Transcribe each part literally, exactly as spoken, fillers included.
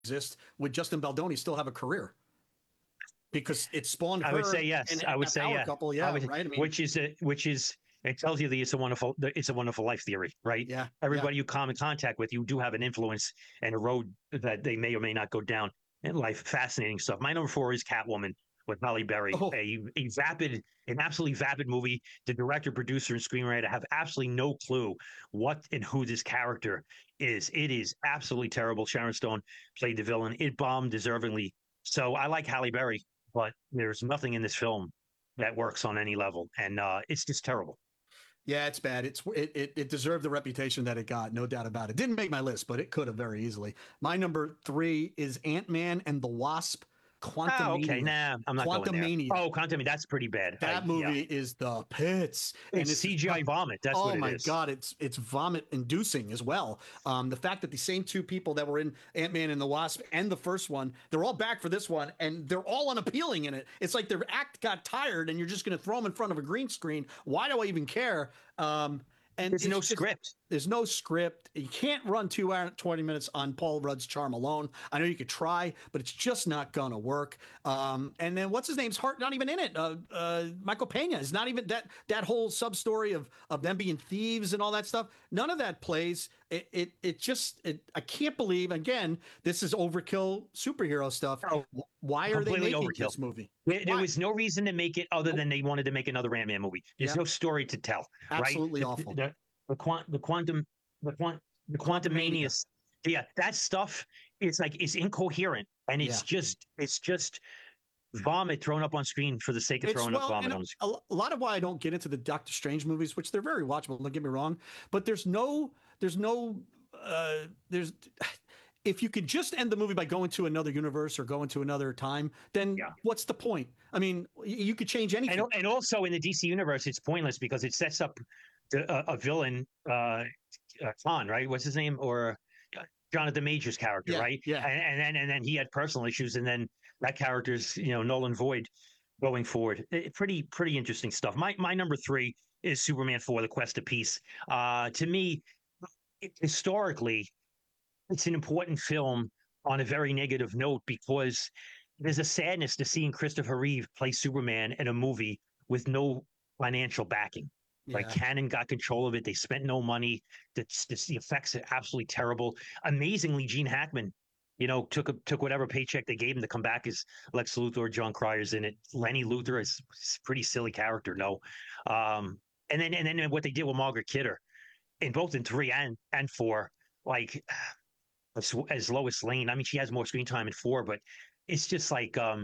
exist, would Justin Baldoni still have a career? Because it spawned I would her say yes. and, I and would a say power yeah. couple. I Yeah, would, right. I mean, which is a, which is it tells you that it's a wonderful it's a wonderful life theory, right? yeah, yeah. Everybody you come in contact with, you do have an influence and a road that they may or may not go down in life. Fascinating stuff. My number four is Catwoman with Halle Berry, Oh, a, a vapid, an absolutely vapid movie. The director, producer, and screenwriter have absolutely no clue what and who this character is. It is absolutely terrible. Sharon Stone played the villain. It bombed deservingly. So I like Halle Berry, but there's nothing in this film that works on any level, and uh, it's just terrible. yeah, it's bad. It's it, it it deserved the reputation that it got, no doubt about it. Didn't make my list, but it could have very easily. My number three is Ant-Man and the Wasp: Oh, okay. Quantumania. Nah, I'm not going there. Quantumania. Oh, Content, that's pretty bad. I That yeah, movie is the pits, and it's this is C G I vomit. That's oh what it my is. god, it's it's vomit inducing as well. Um, the fact that the same two people that were in Ant Man and the Wasp and the first one, they're all back for this one, and they're all unappealing in it. It's like their act got tired, and you're just going to throw them in front of a green screen. Why do I even care? Um, and There's it's no just script. there's no script. You can't run two hours twenty minutes on Paul Rudd's charm alone. I know you could try, but it's just not gonna work. Um, and then what's his name's heart not even in it. Uh, uh, Michael Pena is not even that that whole sub story of of them being thieves and all that stuff. None of that plays. It it it just it, I can't believe again this is overkill superhero stuff. Oh, Why are they completely making overkill. this movie? There, there Why? was no reason to make it other Nope. than they wanted to make another Ant Man movie. There's Yeah, no story to tell, right? absolutely The awful. the the, quant, the quantum the quant the quantum Quantumania. mania. Yeah, that stuff is like it's incoherent and it's Yeah. just it's just vomit thrown up on screen for the sake of It's throwing up well, vomit and on a, the screen. a lot of why I don't get into the Doctor Strange movies, which they're very watchable. Don't get me wrong, but there's no, there's no, uh, there's. If you could just end the movie by going to another universe or going to another time, then Yeah. what's the point? I mean, you could change And anything. and also in the D C universe, it's pointless because it sets up the, a, a villain, uh, uh, Khan, right? What's his name? Or uh, Jonathan Major's character, Yeah, right? yeah. And, and then and then he had personal issues, and then that character's you know null and void going forward. It, pretty pretty interesting stuff. My my number three is Superman four: The Quest of Peace. Uh, to me, it, historically, it's an important film on a very negative note because there's a sadness to seeing Christopher Reeve play Superman in a movie with no financial backing. Like Yeah. Canon got control of it. They spent no money. The, the, the effects are absolutely terrible. Amazingly, Gene Hackman, you know, took a, took whatever paycheck they gave him to come back as Lex Luthor or John Cryer's in it. Lenny Luthor is a pretty silly character, no. Um, and then and then what they did with Margaret Kidder in both in three and and four, like as, as Lois Lane. I mean, she has more screen time in four, but it's just like um,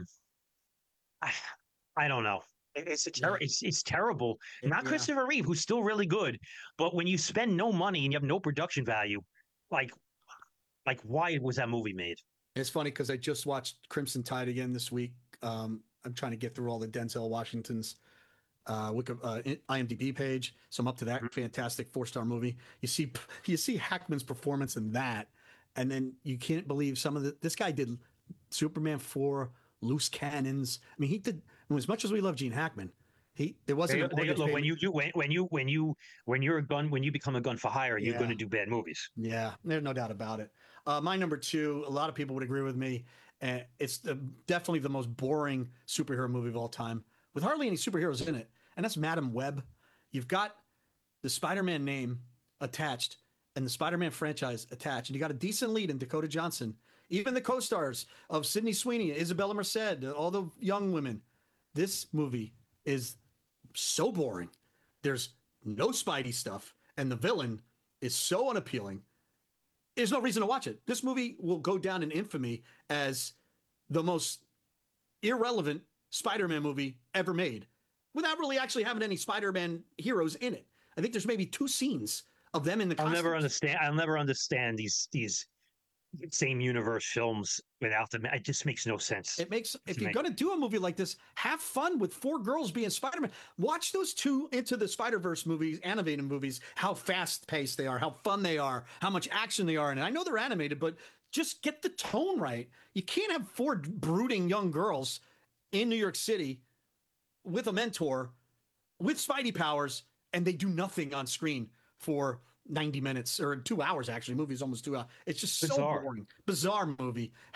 I, I don't know. It's a ter- Yeah. it's it's terrible. It- Not yeah. Christopher Reeve, who's still really good, but when you spend no money and you have no production value, like like why was that movie made? It's funny because I just watched Crimson Tide again this week. Um, I'm trying to get through all the Denzel Washington's uh, Wiki, uh, IMDb page, so I'm up to that fantastic four star movie. You see, you see Hackman's performance in that, and then you can't believe some of the. This guy did Superman four, Loose Cannons. I mean, he did. I mean, as much as we love Gene Hackman, he there wasn't They, a they, mortgage look, when payment. you you when, when you when you when you're a gun when you become a gun for hire, you're going Yeah, to do bad movies. yeah, there's no doubt about it. Uh, my number two, a lot of people would agree with me. Uh, it's the, definitely the most boring superhero movie of all time, with hardly any superheroes in it, and that's Madam Web. You've got the Spider-Man name attached and the Spider-Man franchise attached, and you got a decent lead in Dakota Johnson. Even the co-stars of Sydney Sweeney, Isabella Merced, all the young women. This movie is so boring. There's no Spidey stuff, and the villain is so unappealing. There's no reason to watch it. This movie will go down in infamy as the most irrelevant Spider-Man movie ever made, without really actually having any Spider-Man heroes in it. I think there's maybe two scenes of them in the I'll never costumes. understand. I'll never understand these these same universe films without them. It just makes no sense It makes if to you're me. gonna do a movie like this, have fun with four girls being Spider-Man. Watch those two Into the Spider-Verse movies, animated movies, how fast-paced they are, how fun they are, how much action they are. And I know they're animated, but just get the tone right. You can't have four brooding young girls in New York City with a mentor with Spidey powers, and they do nothing on screen for ninety minutes or two hours actually. Movie's almost two hours. It's just so Bizarre. boring. Bizarre movie.